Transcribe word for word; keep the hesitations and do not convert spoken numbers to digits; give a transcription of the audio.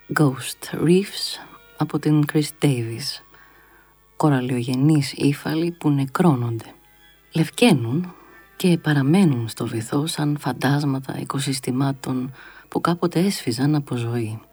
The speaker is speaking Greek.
Ghost Reefs από την Chris Davis. Κοραλιογενείς ύφαλοι που νεκρώνονται. Λευκαίνουν και παραμένουν στο βυθό σαν φαντάσματα οικοσυστημάτων που κάποτε έσφιζαν από ζωή.